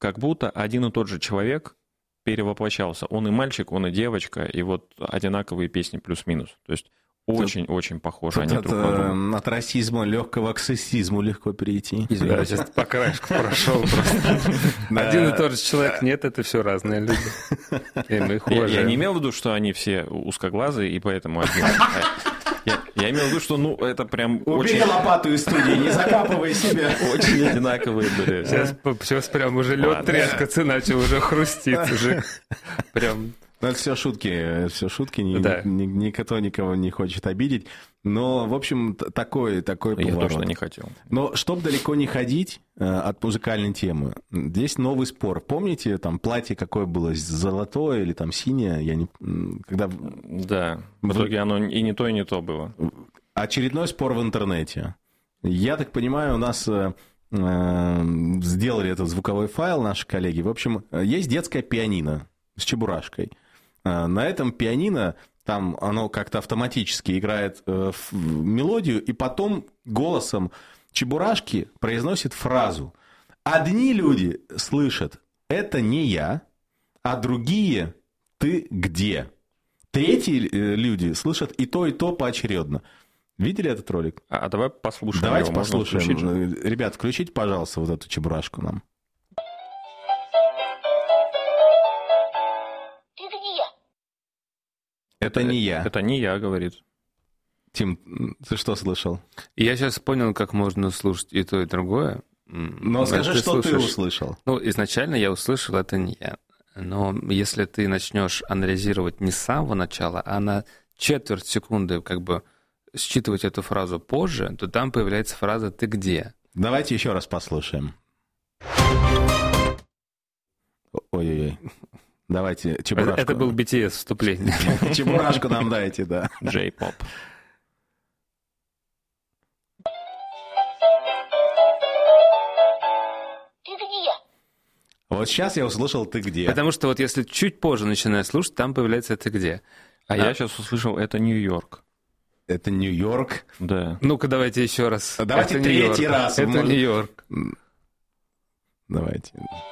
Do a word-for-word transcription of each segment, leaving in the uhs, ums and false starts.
как будто один и тот же человек перевоплощался. Он и мальчик, он и девочка, и вот одинаковые песни плюс-минус. То есть очень-очень похожи они от, друг на друга. От расизма легкого к сексизму легко перейти. Извините, я сейчас по краешку прошел просто. Один и тот же человек. Нет, это все разные люди. И мы их уважаем. Я не имел в виду, что они все узкоглазые, и поэтому один. Я, я имел в виду, что ну это прям Убери очень... лопату из студии, не закапывай себя. Очень одинаковые были. Сейчас, сейчас прям уже лед трескаться начал, уже хрустит. Уже прям... Ну, это все шутки, все шутки, ни, Да. ни- никто никого не хочет обидеть. Но, в общем, т- такой, такой Я поворот. точно не хотел. Но чтобы далеко не ходить э, от музыкальной темы, здесь новый спор. Помните, там платье какое было, золотое или там синее? Я не... м, Когда... Да, в итоге оно и не то, и не то было. Очередной спор в интернете. Я так понимаю, у нас э, э, сделали этот звуковой файл наши коллеги. В общем, есть детское пианино с чебурашкой. Э, На этом пианино, там оно как-то автоматически играет э, в- мелодию, и потом голосом чебурашки произносит фразу. Одни люди слышат «это не я», а другие «ты где?». Третьи э, люди слышат и то, и то поочередно. Видели этот ролик? А, а давай послушаем Давайте его. Можно послушаем. включить же? Ребят, включите, пожалуйста, вот эту чебурашку нам. Ты где? Это не я. Это не я, говорит. Тим, ты что слышал? Я сейчас понял, как можно слушать и то, и другое. Но скажи, что ты слушаешь- услышал. Ну, изначально я услышал, это не я. Но если ты начнешь анализировать не с самого начала, а на четверть секунды как бы считывать эту фразу позже, то там появляется фраза «ты где?». Давайте еще раз послушаем. Ой-ой-ой. Давайте чебурашку. Это был би ти эс вступление. Чебурашку нам дайте, да. Джей-поп. Ты где? Вот сейчас я услышал «ты где?». Потому что вот если чуть позже начинаешь слушать, там появляется «ты где?». А я сейчас услышал, это Нью-Йорк. Это Нью-Йорк. Да. Ну-ка, давайте еще раз. Давайте Это третий Нью-Йорк. раз. Это Может- Нью-Йорк. Давайте.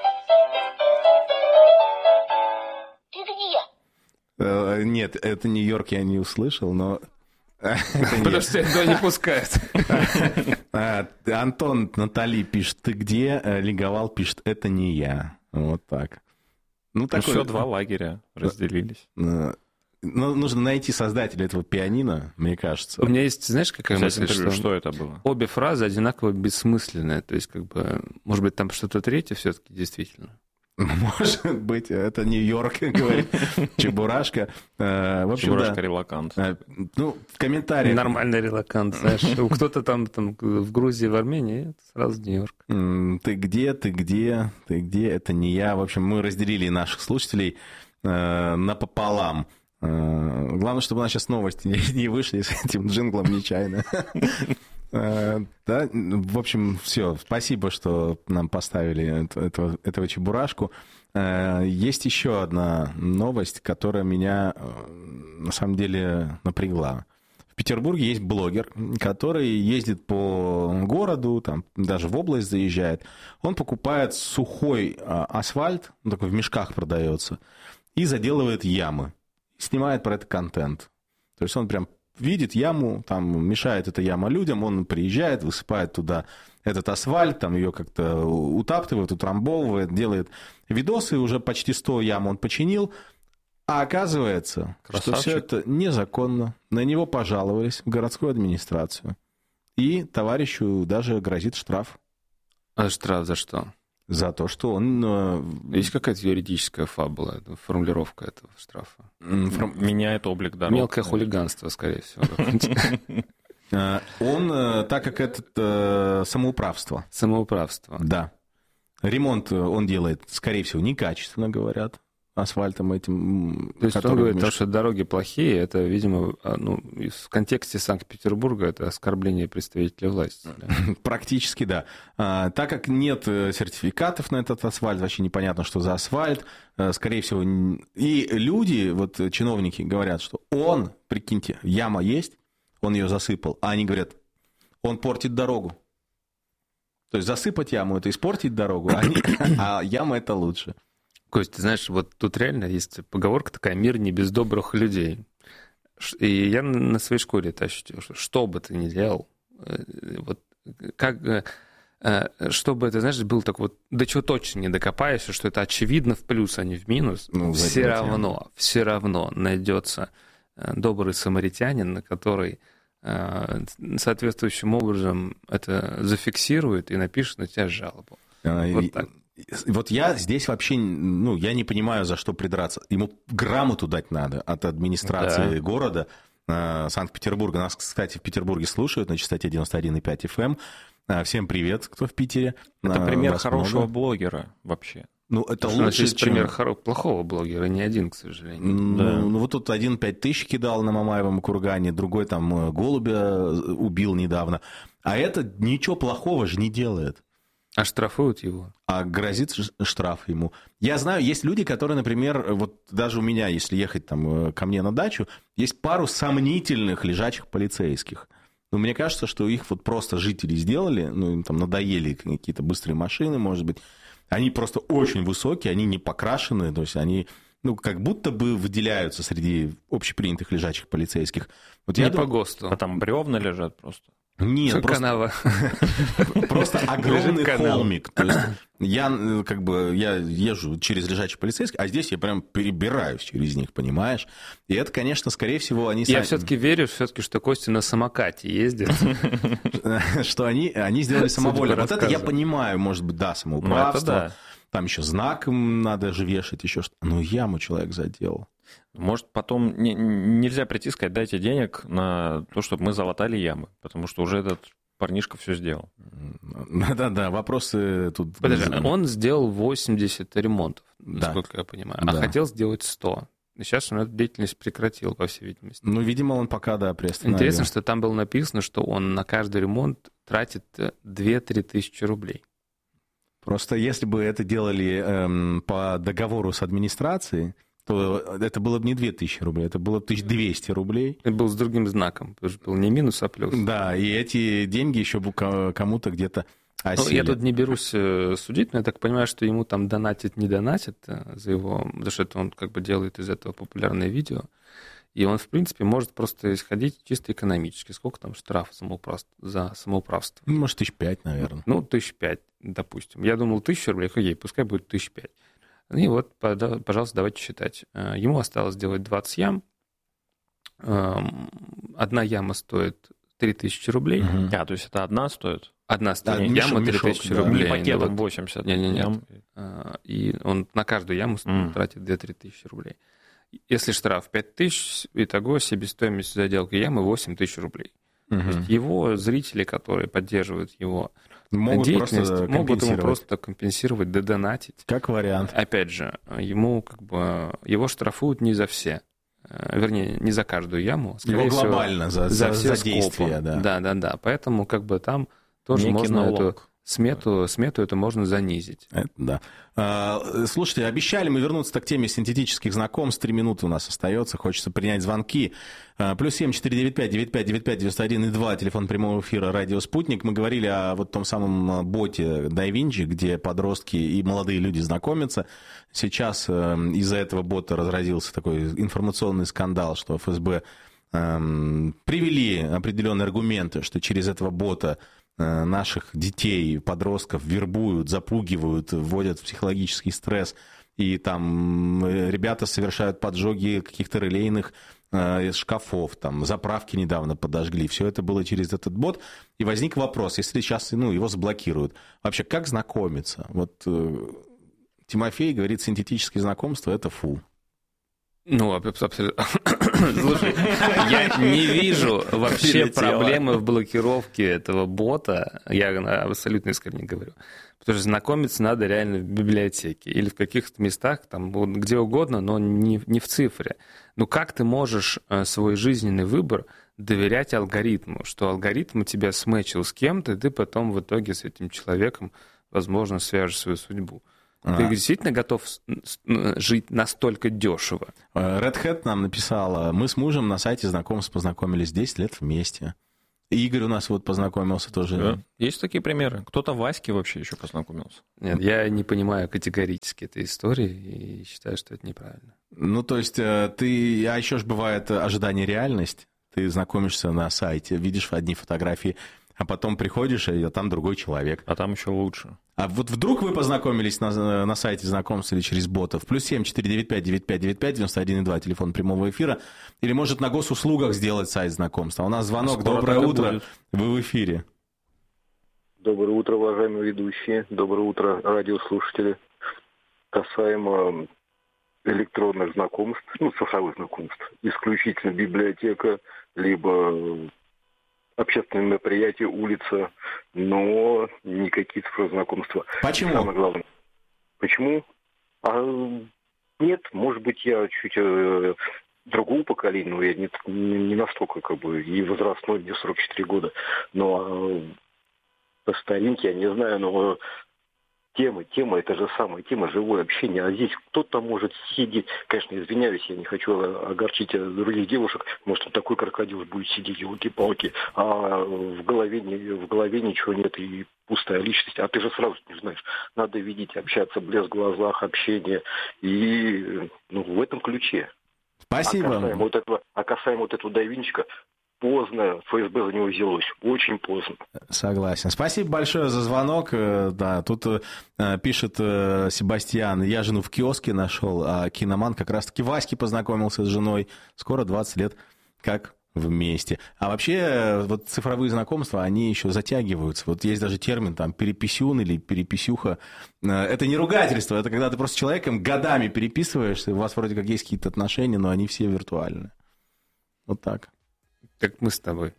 Ты где? Э, Нет, это Нью-Йорк я не услышал, но... это нет. Потому что тебя туда не пускают. А, Антон Натали пишет «ты где?», э, Лиговал пишет «это не я». Вот так. Ну, Ну, такой... все, два лагеря разделились. э, Ну, нужно найти создателя этого пианино, мне кажется. У меня есть, знаешь, какая Взять мысль, интервью, что что это было? обе фразы одинаково бессмысленные. То есть, как бы, может быть, там что-то третье все-таки действительно. Может быть, это Нью-Йорк, говорит Чебурашка. Э, В общем, Чебурашка да. релакант. Э, Ну, в комментариях... Нормальный релакант, знаешь. У Кто-то там, там в Грузии, в Армении, это сразу Нью-Йорк. М, Ты где, ты где, ты где, это не я. В общем, мы разделили наших слушателей э, напополам. Э, Главное, чтобы у нас сейчас новости не, не вышли с этим джинглом нечаянно. Э, Да, в общем, все. Спасибо, что нам поставили это- этого, этого чебурашку. Э, Есть еще одна новость, которая меня э, на самом деле напрягла. В Петербурге есть блогер, который ездит по городу, там, даже в область заезжает. Он покупает сухой а, асфальт, он такой в мешках продается, и заделывает ямы. Снимает про это контент. То есть он прям видит яму, там мешает эта яма людям, он приезжает, высыпает туда этот асфальт, там ее как-то утаптывает, утрамбовывает, делает видосы, уже почти сто ям он починил. А оказывается, что Красавчик. все это незаконно. На него пожаловались в городскую администрацию. И товарищу даже грозит штраф А штраф за что? за то, что он... э, Есть какая-то юридическая фабула, это формулировка этого штрафа? м, фром- Меняет облик дорог. Мелкое хулиганство, скорее всего. э, Он, э, так как это э, самоуправство, Самоуправство. да. Ремонт э, он делает, скорее всего, некачественно, говорят, асфальтом этим. То есть он который говорит, в то, меш- что дороги плохие, это, видимо, а, ну, и в контексте Санкт-Петербурга это оскорбление представителей власти. да. Практически, да. А, так как нет э, сертификатов на этот асфальт, вообще непонятно, что за асфальт, э, скорее всего, н- и люди, вот э, чиновники говорят, что он, прикиньте, яма есть, он ее засыпал, а они говорят, он портит дорогу. То есть засыпать яму — это испортить дорогу, а, не, а яма — это лучше. Кость, ты знаешь, вот тут реально есть поговорка такая: «Мир не без добрых людей». И я на своей шкуре это ощутил, что что бы ты ни делал, вот как... Чтобы это, знаешь, был такой вот, до чего точно не докопаешься, что это очевидно в плюс, а не в минус, ну, все равно, тему. все равно найдется добрый самаритянин, который соответствующим образом это зафиксирует и напишет на тебя жалобу. А, вот, и, вот я здесь вообще, ну, я не понимаю, за что придраться. Ему грамоту дать надо от администрации да. города Санкт-Петербурга. Нас, кстати, в Петербурге слушают на частоте девяносто один и пять эф эм. Всем привет, кто в Питере. Это пример хорошего много. блогера вообще. Ну, это Потому лучше, чем... пример хоро... плохого блогера, не один, к сожалению. Ну, да. ну вот тут один пять тысяч кидал на Мамаевом кургане, другой там голубя убил недавно. А это ничего плохого же не делает. А штрафуют его? А грозит штраф ему. Я знаю, есть люди, которые, например, вот даже у меня, если ехать там ко мне на дачу, есть пару сомнительных лежачих полицейских. Но мне кажется, что их вот просто жители сделали, ну, им там надоели какие-то быстрые машины, может быть. Они просто очень высокие, они не покрашены, то есть они, ну, как будто бы выделяются среди общепринятых лежачих полицейских. Вот не я по думаю, ГОСТу. А там бревна лежат просто. Нет, просто, просто огромный холмик. То есть я как бы я езжу через лежачих полицейских, а здесь я прям перебираюсь через них, понимаешь? И это, конечно, скорее всего, они... Я сами... все-таки верю, все-таки, что Костя на самокате ездит. Что они, они сделали самовольно. Вот это я понимаю, может быть, да, самоуправство. Там еще знак надо же вешать, еще что-то. Ну, яму человек заделал. Может, потом не, нельзя прийти и сказать: дайте денег на то, чтобы мы залатали ямы, потому что уже этот парнишка все сделал. Да-да-да, вопросы тут... Подожди, он сделал восемьдесят ремонтов, насколько да. я понимаю, а да. хотел сделать сто. И сейчас он эту деятельность прекратил, по всей видимости. Ну, видимо, он пока, да, приостановил. Интересно, что там было написано, что он на каждый ремонт тратит две-три тысячи рублей. Просто если бы это делали эм, по договору с администрацией, то это было бы не две тысячи рублей, это было бы тысяча двести рублей. Это был с другим знаком, потому что был не минус, а плюс. Да, и эти деньги еще бы кому-то где-то осели. Ну, я тут не берусь судить, но я так понимаю, что ему там донатит, не донатит за его... Потому что это он как бы делает из этого популярное видео. И он, в принципе, может просто исходить чисто экономически. Сколько там штраф за самоуправство? Ну, может, тысяч пять, наверное. Ну, тысяч пять, допустим. Я думал, тысячу рублей, окей, пускай будет тысяч пять. И вот, пожалуйста, давайте считать. Ему осталось сделать двадцать ям. Одна яма стоит три тысячи рублей. Угу. А, то есть это одна стоит? Одна стоит. Да, яма мешок, три тысячи да. рублей. Не пакетом вот. восемьдесят. Нет, нет, ям. И он на каждую яму mm. тратит две-три тысячи рублей. Если штраф пять тысяч, итого себестоимость заделки ямы восемь тысяч рублей. Угу. То есть его зрители, которые поддерживают его могут деятельность, просто могут ему просто компенсировать, додонатить. Как вариант. Опять же, ему как бы его штрафуют не за все. Вернее, не за каждую яму. Его глобально, всего, за, за, за, за действия. Да. да, да, да. Поэтому как бы там тоже некий можно налог. эту смету, смету это можно занизить. Это, да. А, слушайте, обещали мы вернуться к теме синтетических знакомств. Три минуты у нас остается. Хочется принять звонки. А, плюс семь четыре девять пять девять пять девять пять девяносто один и два. Телефон прямого эфира «Радио Спутник». Мы говорили о вот том самом боте DaVinci, где подростки и молодые люди знакомятся. Сейчас э, из-за этого бота разразился такой информационный скандал, что эф эс бэ э, привели определенные аргументы, что через этого бота наших детей, подростков вербуют, запугивают, вводят в психологический стресс, и там ребята совершают поджоги каких-то релейных э, шкафов, там заправки недавно подожгли. Все это было через этот бот. И возник вопрос, если сейчас ну, его заблокируют, вообще как знакомиться? Вот э, Тимофей говорит, синтетические знакомства — это фу. Ну, абсолютно. Слушай, я не вижу вообще проблемы в блокировке этого бота. Я абсолютно искренне говорю. Потому что знакомиться надо реально в библиотеке или в каких-то местах, там, где угодно, но не, не в цифре. Ну, как ты можешь свой жизненный выбор доверять алгоритму, что алгоритм тебя сметчил с кем-то, и ты потом в итоге с этим человеком, возможно, свяжешь свою судьбу. Ты а. действительно готов жить настолько дешево? Red Hat нам написала: мы с мужем на сайте знакомств познакомились десять лет вместе. Игорь у нас вот познакомился тоже. Да. Есть такие примеры. Кто-то Ваське вообще еще познакомился. Нет, я не понимаю категорически этой истории и считаю, что это неправильно. Ну, то есть ты... А еще же бывает ожидание реальность. Ты знакомишься на сайте, видишь одни фотографии, а потом приходишь, а там другой человек. А там еще лучше. А вот вдруг вы познакомились на, на сайте знакомств или через ботов? Плюс семь четыре девять пять девять пять девять пять девяносто один и два, телефон прямого эфира. Или, может, на госуслугах сделать сайт знакомств. А у нас звонок. Скоро Доброе утро. будет. Вы в эфире. Доброе утро, уважаемые ведущие. Доброе утро, радиослушатели. Касаемо электронных знакомств, ну, цифровых знакомств, исключительно библиотека, либо общественные мероприятия, улица, но никакие цифровые знакомства. Почему? Самое главное. Почему? А, нет, может быть, я чуть э, другого поколения, но я не, не настолько, как бы, и возрастной, мне сорок четыре года. Но э, по старинке, я не знаю, но тема, тема, это же самая тема, живое общение. А здесь кто-то может сидеть, конечно, извиняюсь, я не хочу огорчить других девушек, может, он такой крокодил будет сидеть, елки-палки, а в голове, в голове ничего нет, и пустая личность. А ты же сразу не знаешь, надо видеть, общаться, блеск в глазах, общение, и ну, в этом ключе. Спасибо. А касаемо вот этого, а касаемо вот этого давинчика, поздно эф эс бэ за него взялось, очень поздно. Согласен. Спасибо большое за звонок. Да, тут э, пишет э, Себастьян, я жену в киоске нашел, а киноман как раз-таки Ваське познакомился с женой. Скоро двадцать лет как вместе. А вообще вот цифровые знакомства, они еще затягиваются. Вот есть даже термин там переписюн или переписюха. Это не ругательство, это когда ты просто с человеком годами переписываешься, у вас вроде как есть какие-то отношения, но они все виртуальные. Вот так. Как мы с тобой.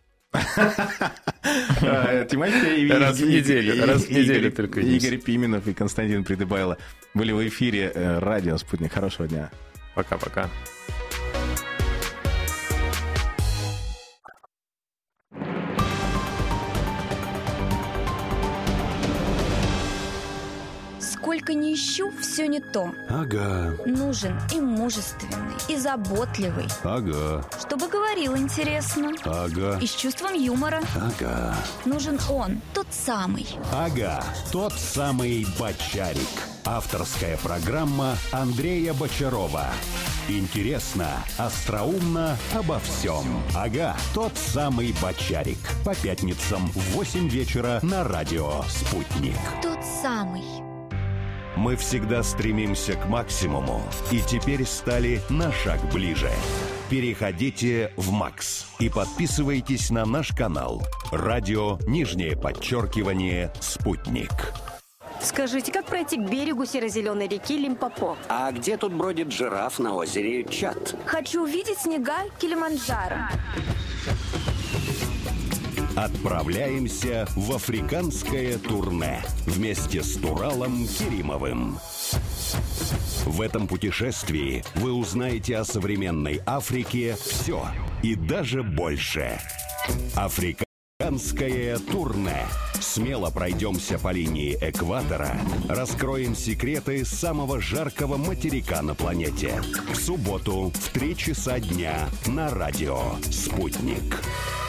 Тимофей, раз в неделю, раз в неделю только есть. Игорь Пименов и Константин Придыбайло были в эфире радио «Спутник». Хорошего дня. Пока-пока. Сколько ни ищу, все не то. Ага. Нужен и мужественный, и заботливый. Ага. Чтобы говорил интересно. Ага. И с чувством юмора. Ага. Нужен он, тот самый. Ага. Тот самый Бочарик. Авторская программа Андрея Бочарова. Интересно, остроумно, обо всем. Ага. Тот самый Бочарик. По пятницам в восемь вечера на радио «Спутник». Тот самый. Мы всегда стремимся к максимуму и теперь стали на шаг ближе. Переходите в Макс и подписывайтесь на наш канал. Радио, нижнее подчеркивание, «Спутник». Скажите, как пройти к берегу серо-зеленой реки Лимпопо? А где тут бродит жираф на озере Чад? Хочу увидеть снега Килиманджаро. Отправляемся в африканское турне вместе с Туралом Керимовым. В этом путешествии вы узнаете о современной Африке все и даже больше. Африканское турне. Смело пройдемся по линии экватора, раскроем секреты самого жаркого материка на планете. В субботу в три часа дня на радио «Спутник».